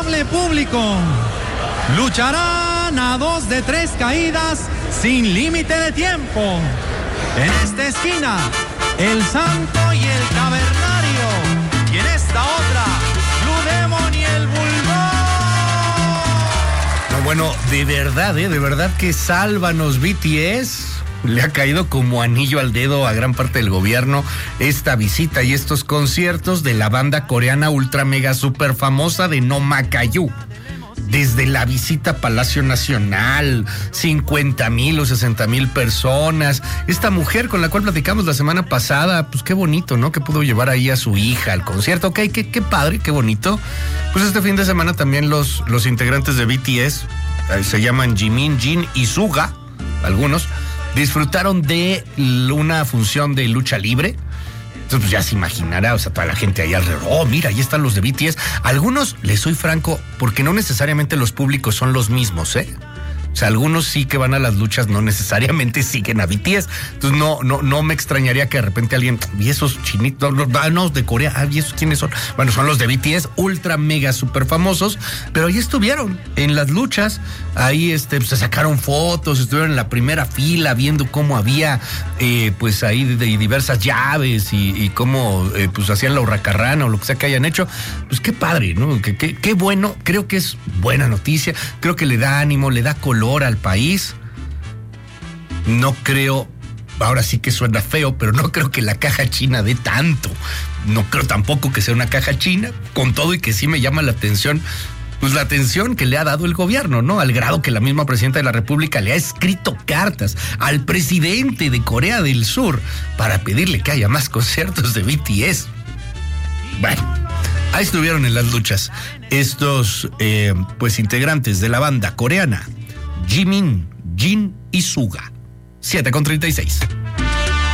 amable público, lucharán a 2 de 3 caídas sin límite de tiempo. En esta esquina, el Santo y el Cavernario. Y en esta otra, Blue Demon y el Bulldog. No, bueno, de verdad que sálvanos BTS. Le ha caído como anillo al dedo a gran parte del gobierno esta visita y estos conciertos de la banda coreana ultra mega super famosa de Nomakayu. Desde la visita a Palacio Nacional, 50,000 o 60,000 personas. Esta mujer con la cual platicamos la semana pasada, pues qué bonito, ¿no? Que pudo llevar ahí a su hija al concierto. Ok, qué padre, qué bonito. Pues este fin de semana también los integrantes de BTS, se llaman Jimin, Jin y Suga, algunos, disfrutaron de una función de lucha libre. Entonces, pues ya se imaginará, o sea, toda la gente ahí alrededor. Oh, mira, ahí están los de BTS. Algunos, les soy franco, porque no necesariamente los públicos son los mismos, ¿eh? O sea, algunos sí que van a las luchas, no necesariamente siguen a BTS. Entonces, no me extrañaría que de repente alguien, y esos chinitos, no, de Corea, ¿y esos quiénes son? Bueno, son los de BTS, ultra mega super famosos, pero ahí estuvieron en las luchas. Ahí se sacaron fotos, estuvieron en la primera fila viendo cómo había, pues ahí de diversas llaves y cómo pues hacían la hurracarrana o lo que sea que hayan hecho. Pues qué padre, ¿no? Qué bueno, creo que es buena noticia, creo que le da ánimo, le da color al país. No creo, ahora sí que suena feo, pero no creo que la caja china dé tanto. No creo tampoco que sea una caja china, con todo y que sí me llama la atención, pues la atención que le ha dado el gobierno, ¿no? Al grado que la misma presidenta de la República le ha escrito cartas al presidente de Corea del Sur para pedirle que haya más conciertos de BTS. Bueno, ahí estuvieron en las luchas estos pues integrantes de la banda coreana Jimin, Jin y Suga. 7:36.